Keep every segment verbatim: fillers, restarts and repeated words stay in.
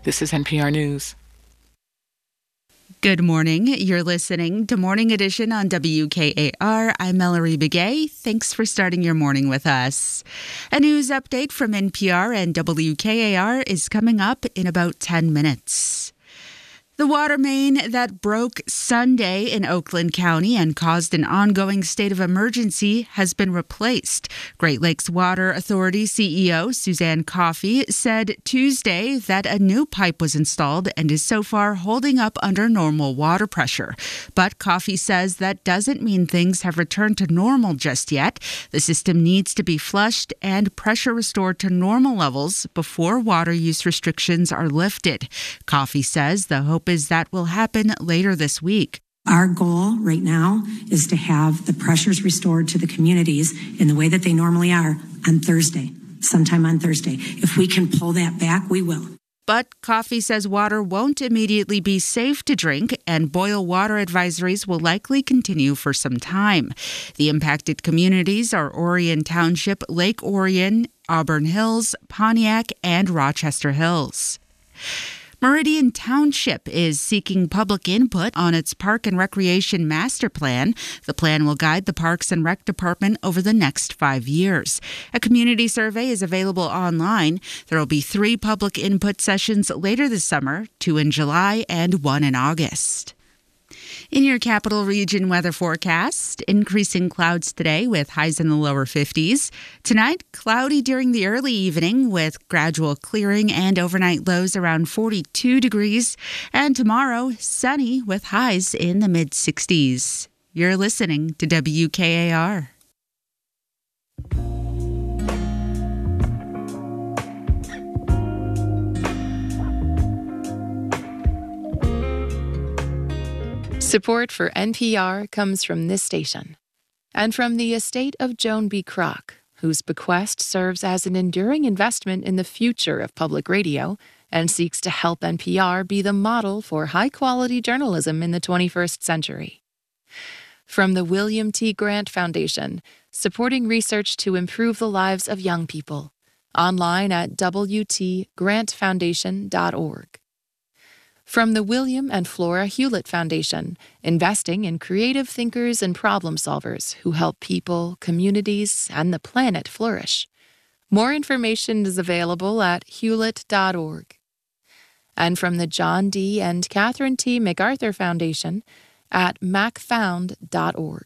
This is N P R News. Good morning. You're listening to Morning Edition on W K A R. I'm Mallory Begay. Thanks for starting your morning with us. A news update from N P R and W K A R is coming up in about ten minutes. The water main that broke Sunday in Oakland County and caused an ongoing state of emergency has been replaced. Great Lakes Water Authority C E O Suzanne Coffey said Tuesday that a new pipe was installed and is so far holding up under normal water pressure. But Coffey says that doesn't mean things have returned to normal just yet. The system needs to be flushed and pressure restored to normal levels before water use restrictions are lifted. Coffey says the hope is that will happen later this week. Our goal right now is to have the pressures restored to the communities in the way that they normally are on Thursday, sometime on Thursday. If we can pull that back, we will. But Coffey says water won't immediately be safe to drink, and boil water advisories will likely continue for some time. The impacted communities are Orion Township, Lake Orion, Auburn Hills, Pontiac, and Rochester Hills. Meridian Township is seeking public input on its Park and Recreation Master Plan. The plan will guide the Parks and Rec Department over the next five years. A community survey is available online. There will be three public input sessions later this summer, two in July and one in August. In your capital region weather forecast, increasing clouds today with highs in the lower fifties. Tonight, cloudy during the early evening with gradual clearing and overnight lows around forty-two degrees. And tomorrow, sunny with highs in the mid-sixties. You're listening to W K A R. Support for N P R comes from this station and from the estate of Joan B. Kroc, whose bequest serves as an enduring investment in the future of public radio and seeks to help N P R be the model for high-quality journalism in the twenty-first century. From the William T. Grant Foundation, supporting research to improve the lives of young people, online at w t grant foundation dot org. From the William and Flora Hewlett Foundation, investing in creative thinkers and problem solvers who help people, communities, and the planet flourish. More information is available at hewlett dot org. And from the John D. and Catherine T. MacArthur Foundation at mac found dot org.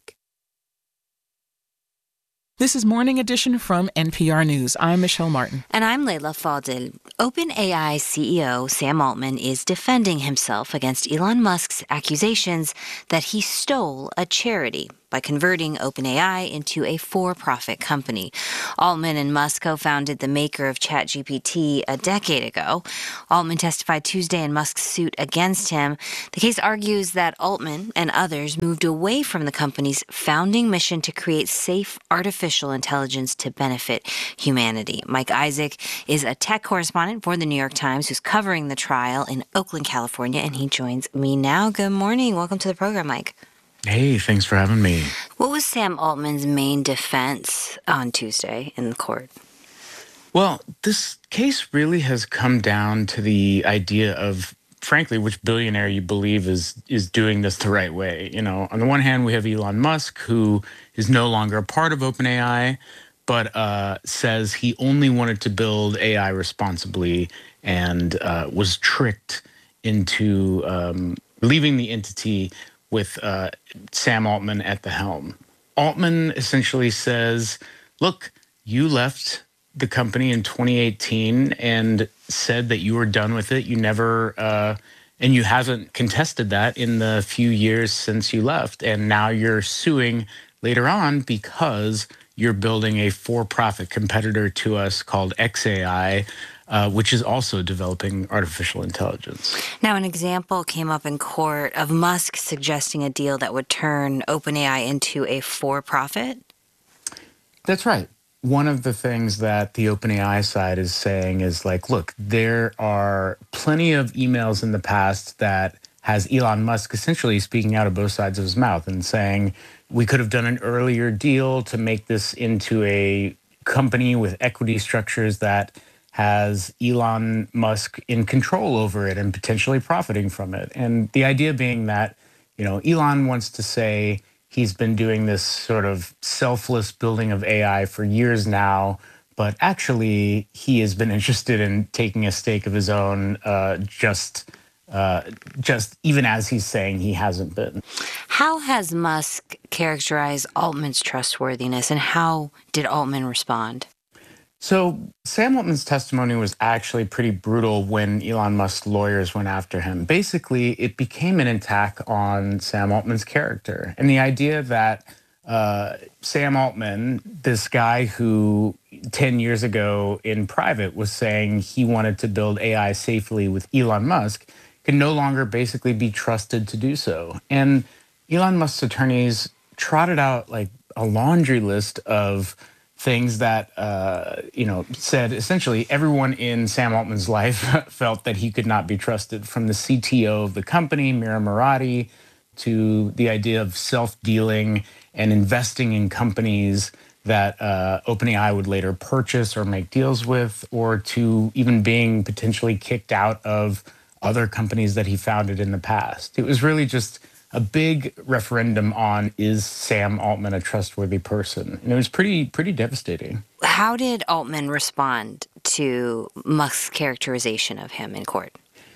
This is Morning Edition from N P R News. I'm Michelle Martin. And I'm Leila Fadel. OpenAI C E O Sam Altman is defending himself against Elon Musk's accusations that he stole a charity by converting OpenAI into a for-profit company. Altman and Musk co-founded the maker of ChatGPT a decade ago. Altman testified Tuesday in Musk's suit against him. The case argues that Altman and others moved away from the company's founding mission to create safe artificial intelligence to benefit humanity. Mike Isaac is a tech correspondent for the New York Times who's covering the trial in Oakland, California, and he joins me now. Good morning. Welcome to the program, Mike. Hey, thanks for having me. What was Sam Altman's main defense on Tuesday in the court? Well, this case really has come down to the idea of, frankly, which billionaire you believe is is doing this the right way. You know, on the one hand, we have Elon Musk, who is no longer a part of OpenAI, but uh, says he only wanted to build A I responsibly and uh, was tricked into um, leaving the entity with uh, Sam Altman at the helm. Altman essentially says, look, you left the company in twenty eighteen and said that you were done with it. You never, uh, and you haven't contested that in the few years since you left. And now you're suing later on because you're building a for-profit competitor to us called xAI, Uh, which is also developing artificial intelligence. Now, an example came up in court of Musk suggesting a deal that would turn OpenAI into a for-profit. That's right. One of the things that the OpenAI side is saying is like, look, there are plenty of emails in the past that has Elon Musk essentially speaking out of both sides of his mouth and saying, we could have done an earlier deal to make this into a company with equity structures that has Elon Musk in control over it and potentially profiting from it. And the idea being that, you know, Elon wants to say he's been doing this sort of selfless building of A I for years now, but actually he has been interested in taking a stake of his own, uh, just, uh, just even as he's saying he hasn't been. How has Musk characterized Altman's trustworthiness, and how did Altman respond? So Sam Altman's testimony was actually pretty brutal when Elon Musk's lawyers went after him. Basically, it became an attack on Sam Altman's character. And the idea that uh, Sam Altman, this guy who ten years ago in private was saying he wanted to build A I safely with Elon Musk, can no longer basically be trusted to do so. And Elon Musk's attorneys trotted out like a laundry list of things that, uh, you know, said essentially everyone in Sam Altman's life felt that he could not be trusted, from the C T O of the company, Mira Murati, to the idea of self-dealing and investing in companies that uh, OpenAI would later purchase or make deals with, or to even being potentially kicked out of other companies that he founded in the past. It was really just a big referendum on, is Sam Altman a trustworthy person? And it was pretty, pretty devastating. How did Altman respond to Musk's characterization of him in court?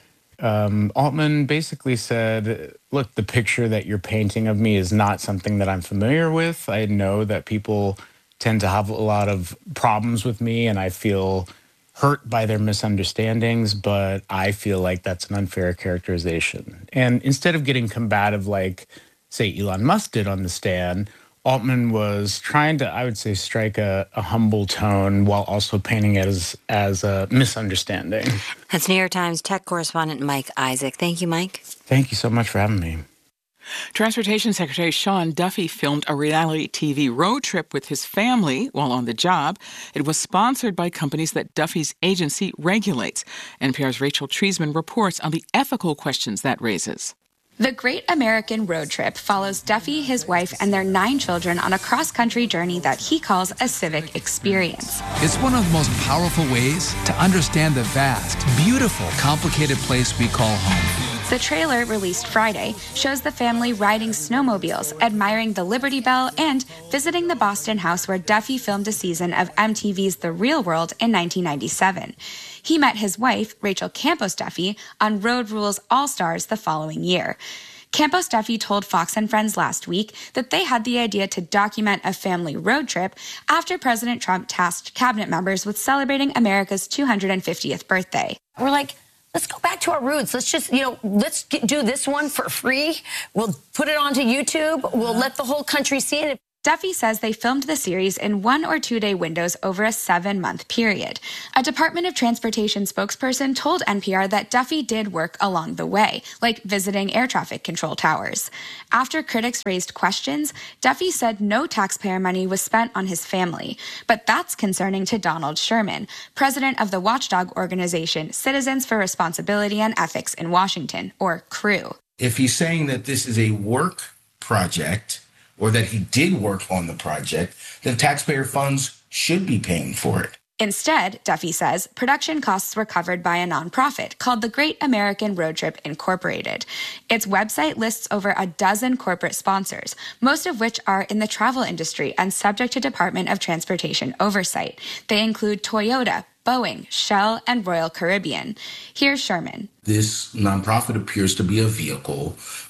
Um, Altman basically said, look, the picture that you're painting of me is not something that I'm familiar with. I know that people tend to have a lot of problems with me, and I feel hurt by their misunderstandings, but I feel like that's an unfair characterization. And instead of getting combative like, say, Elon Musk did on the stand, Altman was trying to, I would say, strike a, a humble tone while also painting it as, as a misunderstanding. That's New York Times tech correspondent Mike Isaac. Thank you, Mike. Thank you so much for having me. Transportation Secretary Sean Duffy filmed a reality T V road trip with his family while on the job. It was sponsored by companies that Duffy's agency regulates. N P R's Rachel Treisman reports on the ethical questions that raises. The Great American Road Trip follows Duffy, his wife, and their nine children on a cross-country journey that he calls a civic experience. It's one of the most powerful ways to understand the vast, beautiful, complicated place we call home. The trailer, released Friday, shows the family riding snowmobiles, admiring the Liberty Bell, and visiting the Boston house where Duffy filmed a season of M T V's The Real World in nineteen ninety-seven. He met his wife, Rachel Campos Duffy, on Road Rules All-Stars the following year. Campos Duffy told Fox and Friends last week that they had the idea to document a family road trip after President Trump tasked cabinet members with celebrating America's two hundred fiftieth birthday. We're like, let's go back to our roots. Let's just, you know, let's get, do this one for free. We'll put it onto YouTube. We'll let the whole country see it. Duffy says they filmed the series in one or two day windows over a seven-month period. A Department of Transportation spokesperson told N P R that Duffy did work along the way, like visiting air traffic control towers. After critics raised questions, Duffy said no taxpayer money was spent on his family. But that's concerning to Donald Sherman, president of the watchdog organization Citizens for Responsibility and Ethics in Washington, or C R E W. If he's saying that this is a work project, or that he did work on the project, then taxpayer funds should be paying for it. Instead, Duffy says, production costs were covered by a nonprofit called the Great American Road Trip Incorporated. Its website lists over a dozen corporate sponsors, most of which are in the travel industry and subject to Department of Transportation oversight. They include Toyota, Boeing, Shell, and Royal Caribbean. Here's Sherman. This nonprofit appears to be a vehicle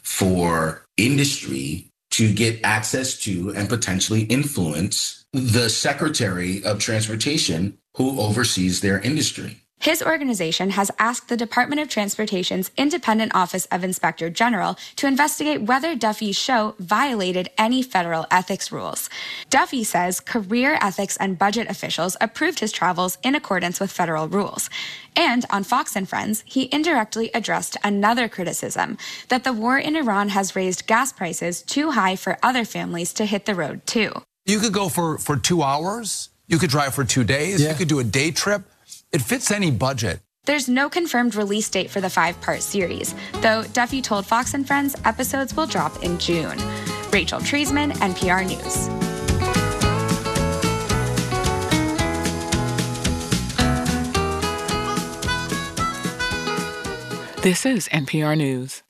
for industry to get access to and potentially influence the Secretary of Transportation who oversees their industry. His organization has asked the Department of Transportation's Independent Office of Inspector General to investigate whether Duffy's show violated any federal ethics rules. Duffy says career ethics and budget officials approved his travels in accordance with federal rules. And on Fox and Friends, he indirectly addressed another criticism, that the war in Iran has raised gas prices too high for other families to hit the road too. You could go for, for two hours. You could drive for two days. Yeah. You could do a day trip. It fits any budget. There's no confirmed release date for the five-part series, though Duffy told Fox and Friends episodes will drop in June. Rachel Treisman, N P R News. This is N P R News.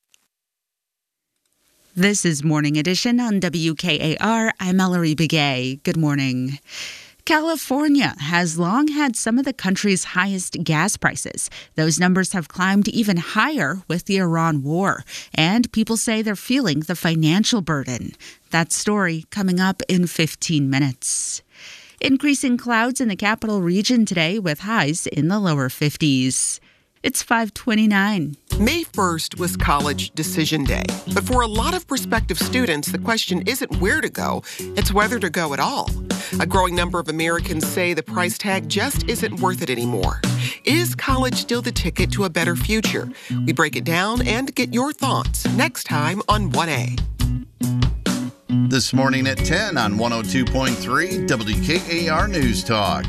This is Morning Edition on W K A R. I'm Ellery Begay. Good morning. California has long had some of the country's highest gas prices. Those numbers have climbed even higher with the Iran war, and people say they're feeling the financial burden. That story coming up in fifteen minutes. Increasing clouds in the capital region today with highs in the lower fifties. It's five twenty-nine. May first was College Decision Day. But for a lot of prospective students, the question isn't where to go, it's whether to go at all. A growing number of Americans say the price tag just isn't worth it anymore. Is college still the ticket to a better future? We break it down and get your thoughts next time on one A. This morning at ten on one oh two point three W K A R News Talk.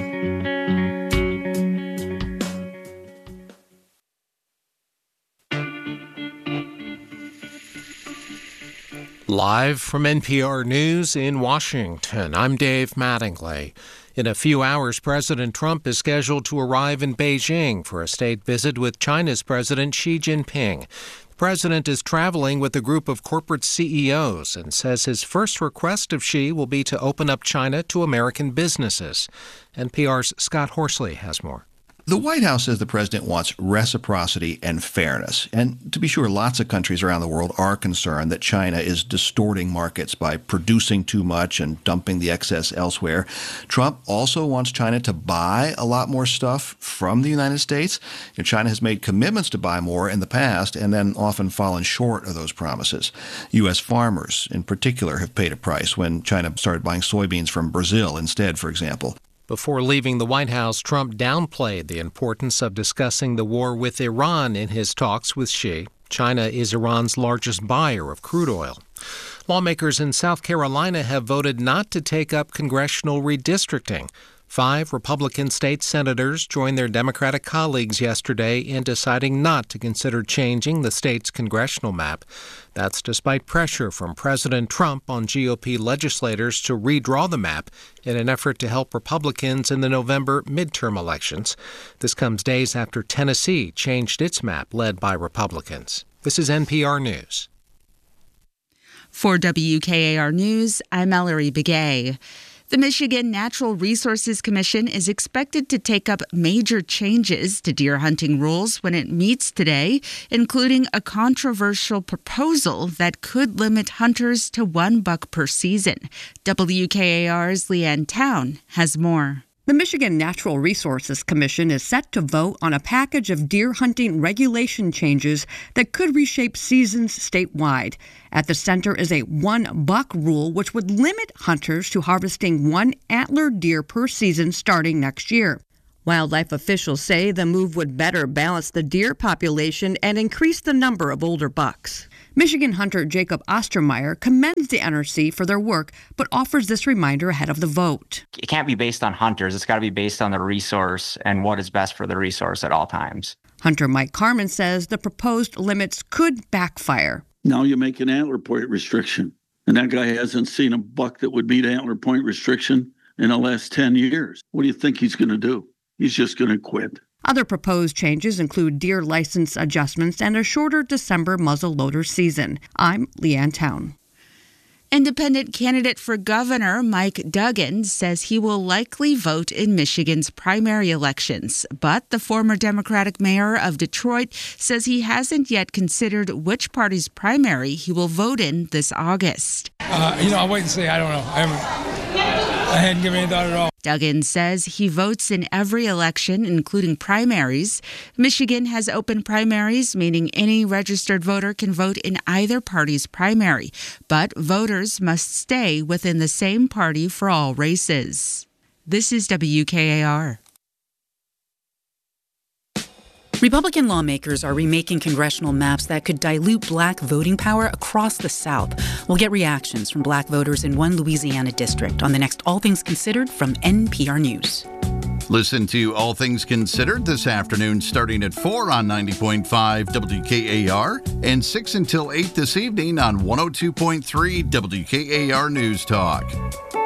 Live from N P R News in Washington, I'm Dave Mattingly. In a few hours, President Trump is scheduled to arrive in Beijing for a state visit with China's President Xi Jinping. The president is traveling with a group of corporate C E Os and says his first request of Xi will be to open up China to American businesses. N P R's Scott Horsley has more. The White House says the president wants reciprocity and fairness. And to be sure, lots of countries around the world are concerned that China is distorting markets by producing too much and dumping the excess elsewhere. Trump also wants China to buy a lot more stuff from the United States. You know, China has made commitments to buy more in the past and then often fallen short of those promises. U S farmers, in particular, have paid a price when China started buying soybeans from Brazil instead, for example. Before leaving the White House, Trump downplayed the importance of discussing the war with Iran in his talks with Xi. China is Iran's largest buyer of crude oil. Lawmakers in South Carolina have voted not to take up congressional redistricting. Five Republican state senators joined their Democratic colleagues yesterday in deciding not to consider changing the state's congressional map. That's despite pressure from President Trump on G O P legislators to redraw the map in an effort to help Republicans in the November midterm elections. This comes days after Tennessee changed its map, led by Republicans. This is N P R News. For W K A R News, I'm Ellery Begay. The Michigan Natural Resources Commission is expected to take up major changes to deer hunting rules when it meets today, including a controversial proposal that could limit hunters to one buck per season. W K A R's Leanne Town has more. The Michigan Natural Resources Commission is set to vote on a package of deer hunting regulation changes that could reshape seasons statewide. At the center is a one-buck rule, which would limit hunters to harvesting one antlered deer per season starting next year. Wildlife officials say the move would better balance the deer population and increase the number of older bucks. Michigan hunter Jacob Ostermeyer commends the N R C for their work, but offers this reminder ahead of the vote. It can't be based on hunters. It's got to be based on the resource and what is best for the resource at all times. Hunter Mike Carmen says the proposed limits could backfire. Now you make an antler point restriction, and that guy hasn't seen a buck that would meet antler point restriction in the last ten years. What do you think he's going to do? He's just going to quit. Other proposed changes include deer license adjustments and a shorter December muzzleloader season. I'm Leanne Town. Independent candidate for governor Mike Duggan says he will likely vote in Michigan's primary elections. But the former Democratic mayor of Detroit says he hasn't yet considered which party's primary he will vote in this August. Uh, you know, I'll wait and see. I don't know. I haven't, I hadn't given any thought at all. Duggan says he votes in every election, including primaries. Michigan has open primaries, meaning any registered voter can vote in either party's primary. But voters must stay within the same party for all races. This is W K A R. Republican lawmakers are remaking congressional maps that could dilute black voting power across the South. We'll get reactions from black voters in one Louisiana district on the next All Things Considered from N P R News. Listen to All Things Considered this afternoon starting at four on ninety point five W K A R and six until eight this evening on one oh two point three W K A R News Talk.